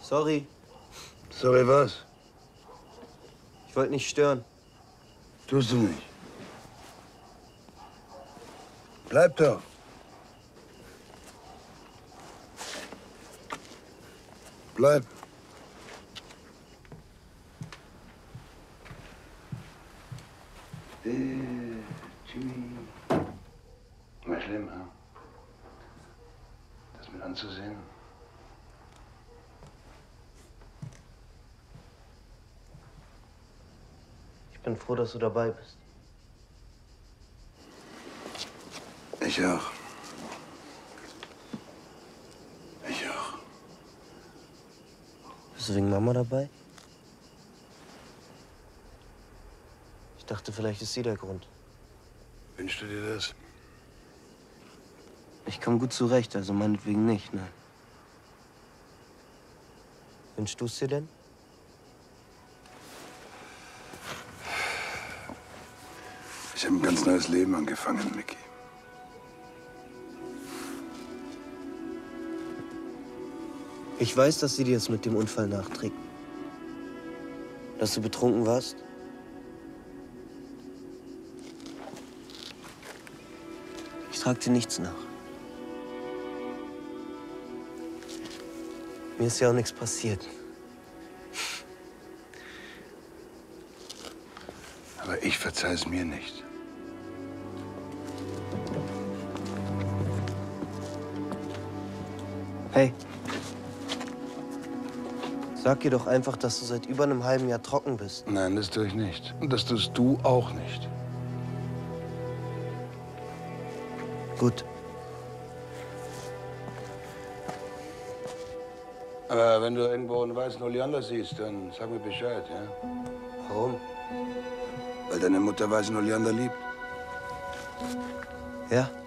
Sorry. Sorry, was? Ich wollte nicht stören. Tust du nicht. Bleib doch. Bleib. Jimmy. War schlimm, ha? Das mit anzusehen. Ich bin froh, dass du dabei bist. Ich auch. Ich auch. Bist du wegen Mama dabei? Ich dachte, vielleicht ist sie der Grund. Wünschst du dir das? Ich komme gut zurecht, also meinetwegen nicht, ne? Wünschst du es dir denn? Ich habe ein ganz neues Leben angefangen, Mickey. Ich weiß, dass sie dir jetzt mit dem Unfall nachträgt. Dass du betrunken warst. Ich trage dir nichts nach. Mir ist ja auch nichts passiert. Aber ich verzeih es mir nicht. Hey. Sag ihr doch einfach, dass du seit über einem halben Jahr trocken bist. Nein, das tue ich nicht. Und das tust du auch nicht. Gut. Aber wenn du irgendwo einen weißen Oleander siehst, dann sag mir Bescheid, ja? Warum? Weil deine Mutter weißen Oleander liebt. Ja?